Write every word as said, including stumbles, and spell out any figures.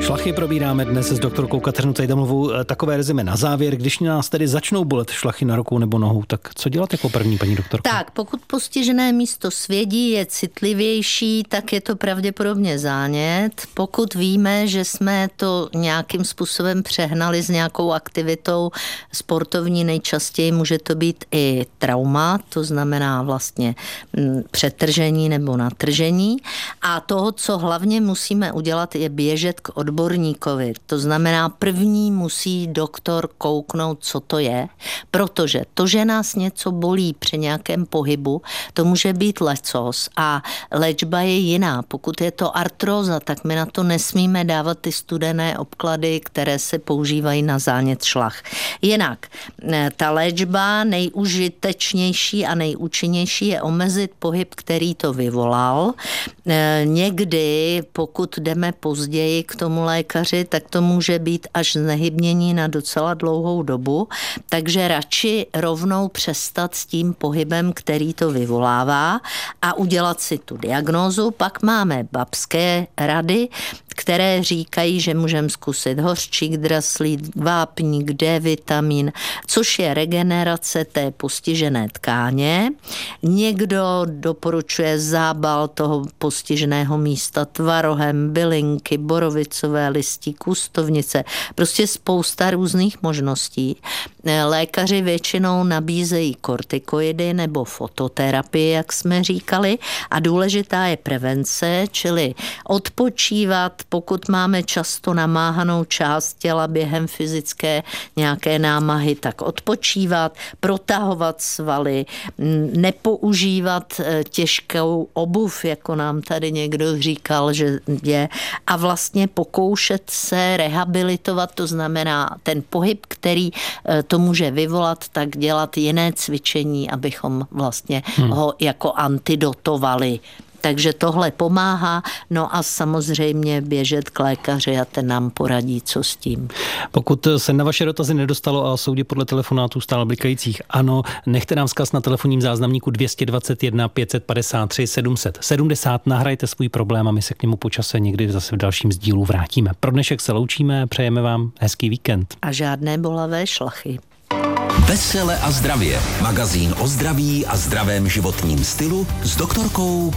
Šlachy probíráme dnes s doktorkou Kateřinou Cejdamovou. Takové rezime na závěr. Když nás tedy začnou bolet šlachy na rukou nebo nohou, tak co dělat jako první, paní doktorko? Tak, pokud postižené místo svědí, je citlivější, tak je to pravděpodobně zánět. Pokud víme, že jsme to nějakým způsobem přehnali s nějakou aktivitou sportovní, nejčastěji může to být i trauma, to znamená vlastně přetržení nebo natržení. A toho, co hlavně musíme udělat, je běžet k odborníkovi. To znamená, první musí doktor kouknout, co to je, protože to, že nás něco bolí při nějakém pohybu, to může být lecos a léčba je jiná. Pokud je to artróza, tak my na to nesmíme dávat ty studené obklady, které se používají na zánět šlach. Jinak, ta léčba nejužitečnější a nejúčinnější je omezit pohyb, který to vyvolal. Někdy, pokud jdeme později k tomu lékaři, tak to může být až znehybnění na docela dlouhou dobu, takže radši rovnou přestat s tím pohybem, který to vyvolává a udělat si tu diagnózu. Pak máme babské rady, které říkají, že můžeme zkusit hořčík, draslík, vápník, D vitamin, což je regenerace té postižené tkáně. Někdo doporučuje zábal toho postiženého místa tvarohem, bylinky, borovicové listí, kustovnice, prostě spousta různých možností. Lékaři většinou nabízejí kortikoidy nebo fototerapii, jak jsme říkali, a důležitá je prevence, čili odpočívat, pokud máme často namáhanou část těla během fyzické nějaké námahy, tak odpočívat, protahovat svaly, nepoužívat těžkou obuv, jako nám tady někdo říkal, že je, a vlastně pokoušet se rehabilitovat, to znamená ten pohyb, který to může vyvolat, tak dělat jiné cvičení, abychom vlastně hmm. ho jako antidotovali. Takže tohle pomáhá, no a samozřejmě běžet k lékaři a ten nám poradí, co s tím. Pokud se na vaše dotazy nedostalo a soudě podle telefonátů stále blikajících, ano, nechte nám vzkaz na telefonním záznamníku dva dvě jedna pět padesát tři sedm set sedmdesát, nahrajte svůj problém a my se k němu po čase někdy zase v dalším sdílu vrátíme. Pro dnešek se loučíme a přejeme vám hezký víkend. A žádné bolavé šlachy. Vesele a zdravě. Magazín o zdraví a zdravém životním stylu s doktorkou